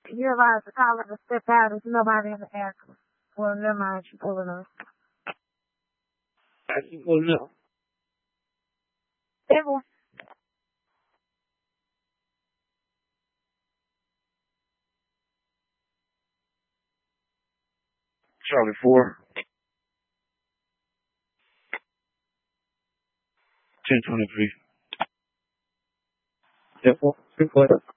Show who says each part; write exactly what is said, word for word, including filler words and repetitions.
Speaker 1: You realize the collar to step out, there's nobody in the air. Well, never mind, she pulling up.
Speaker 2: I keep pulling up.
Speaker 1: Ever.
Speaker 2: Charlie four. ten twenty-three. Yep, well, good play.